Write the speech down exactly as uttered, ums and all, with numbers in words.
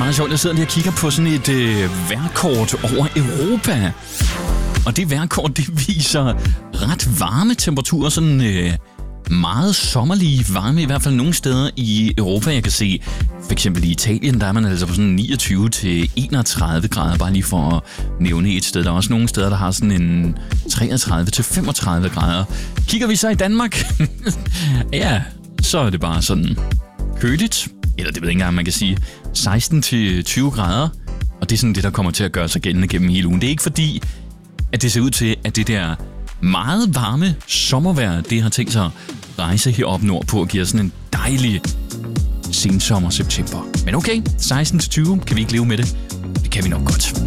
meget sjovt. Jeg sidder lige og kigger på sådan et øh, vejrkort over Europa. Og det vejrkort, det viser ret varme temperaturer. Sådan øh, meget sommerlige varme, i hvert fald nogle steder i Europa. Jeg kan se, for eksempel i Italien, der er man altså på sådan niogtyve til enogtredive grader, bare lige for at nævne et sted. Der er også nogle steder, der har sådan en treogtredive til femogtredive grader. Kigger vi så i Danmark, ja, så er det bare sådan køligt. Eller det ved jeg ikke engang, man kan sige seksten til tyve grader. Og det er sådan det, der kommer til at gøre sig gældende gennem hele ugen. Det er ikke fordi, at det ser ud til, at det der meget varme sommervejr, det har tænkt sig at rejse heroppe nordpå og give sådan en dejlig sensommer september. Men okay, seksten til tyve, kan vi ikke leve med det? Det kan vi nok godt.